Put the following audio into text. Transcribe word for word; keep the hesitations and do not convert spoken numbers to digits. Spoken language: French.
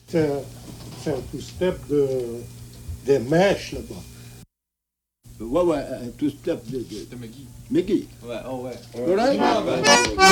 C'est un, c'est un two-step de, des mèches là-bas. Ouais, ouais, un two-step de, de, De McGee. Mickey. Ouais, oh ouais. Correct? Ah, ben,